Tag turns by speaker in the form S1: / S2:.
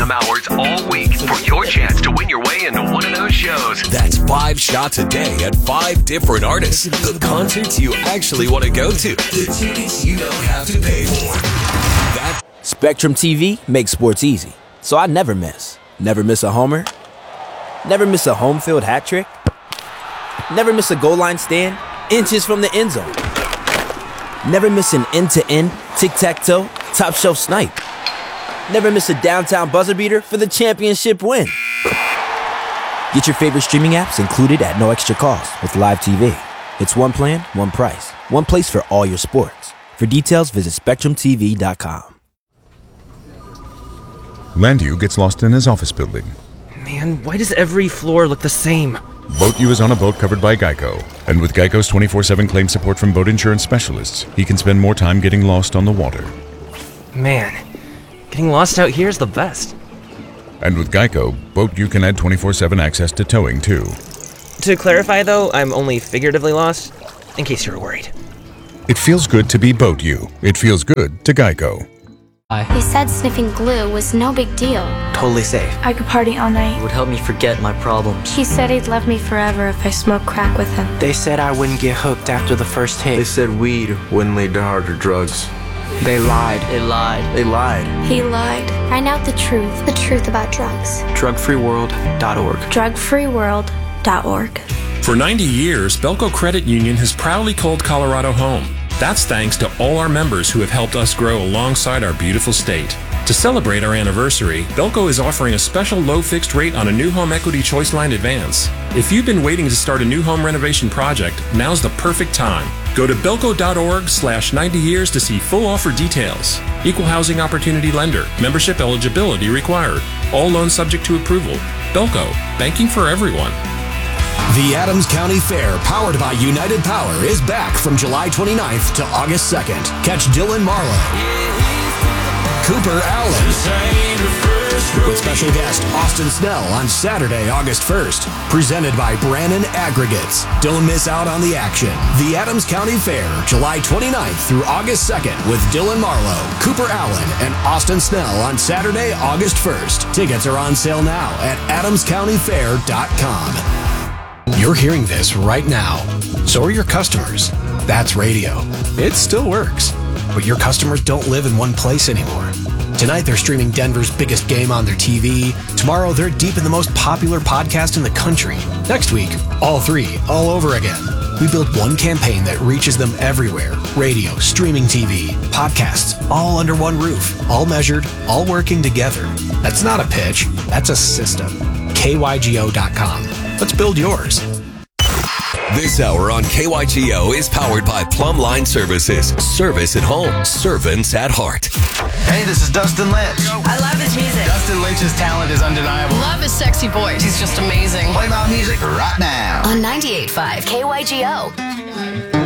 S1: PM hours all week for your chance to win your way into one of those shows.
S2: That's 5 shots a day at 5 different artists. The concerts you actually want to go to. The tickets you don't have to pay for.
S3: Spectrum TV makes sports easy, so I never miss. Never miss a homer. Never miss a home field hat trick. Never miss a goal line stand, inches from the end zone. Never miss an end-to-end, tic-tac-toe, top-shelf snipe. Never miss a downtown buzzer beater for the championship win. Get your favorite streaming apps included at no extra cost with Live TV. It's one plan, one price, one place for all your sports. For details, visit SpectrumTV.com.
S4: Landu gets lost in his office building.
S5: Man, why does every floor look the same?
S4: BoatU is on a boat covered by Geico. And with Geico's 24/7 claim support from boat insurance specialists, he can spend more time getting lost on the water.
S5: Man, getting lost out here is the best.
S4: And with Geico, BoatU can add 24/7 access to towing, too.
S5: To clarify, though, I'm only figuratively lost, in case you were worried.
S4: It feels good to be BoatU. It feels good to Geico.
S6: He said sniffing glue was no big deal.
S5: Totally safe.
S7: I could party all night.
S8: It would help me forget my problems.
S6: He said he'd love me forever if I smoked crack with him.
S9: They said I wouldn't get hooked after the first hit.
S10: They said weed wouldn't lead to harder drugs.
S9: They lied.
S8: They lied.
S10: They lied.
S6: He lied. Find out the truth about drugs.
S9: Drugfreeworld.org.
S6: Drugfreeworld.org.
S11: For 90 years, Belco Credit Union has proudly called Colorado home. That's thanks to all our members who have helped us grow alongside our beautiful state. To celebrate our anniversary, Belco is offering a special low fixed rate on a new home equity choice line advance. If you've been waiting to start a new home renovation project, now's the perfect time. Go to belco.org/90 years to see full offer details. Equal housing opportunity lender. Membership eligibility required. All loans subject to approval. Belco, banking for everyone.
S2: The Adams County Fair, powered by United Power, is back from July 29th to August 2nd. Catch Dylan Marlowe, Cooper Allen, with special guest Austin Snell on Saturday, August 1st. Presented by Brannan Aggregates. Don't miss out on the action. The Adams County Fair, July 29th through August 2nd, with Dylan Marlowe, Cooper Allen, and Austin Snell on Saturday, August 1st. Tickets are on sale now at adamscountyfair.com. You're hearing this right now. So are your customers. That's radio. It still works. But your customers don't live in one place anymore. Tonight they're streaming Denver's biggest game on their TV. Tomorrow they're deep in the most popular podcast in the country. Next week, all three, all over again. We built one campaign that reaches them everywhere. Radio, streaming TV, podcasts, all under one roof. All measured, all working together. That's not a pitch, that's a system. KYGO.com. Let's build yours. This hour on KYGO is powered by Plumline Services. Service at home. Servants at heart.
S12: Hey, this is Dustin Lynch.
S13: I love his music.
S12: Dustin Lynch's talent is undeniable.
S13: Love his sexy voice. He's just amazing.
S12: Play my music right now.
S13: On 98.5 KYGO.